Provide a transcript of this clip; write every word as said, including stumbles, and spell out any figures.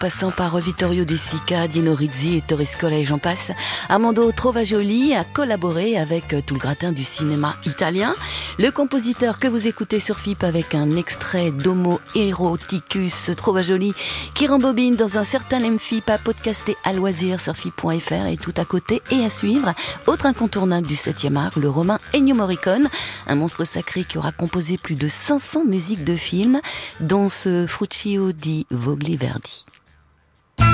Passant par Vittorio De Sica, Dino Rizzi et Torres Scola et j'en passe, Armando Trovajoli a collaboré avec tout le gratin du cinéma italien. Le compositeur que vous écoutez sur F I P avec un extrait d'Homo Eroticus Trovajoli qui rembobine dans un certain M F I P à podcaster à loisir sur F I P point F R et tout à côté et à suivre. Autre incontournable du septième art, le romain Ennio Morricone, un monstre sacré qui aura composé plus de cinq cents musiques de films, dont ce Fruccio di Vogliverdi.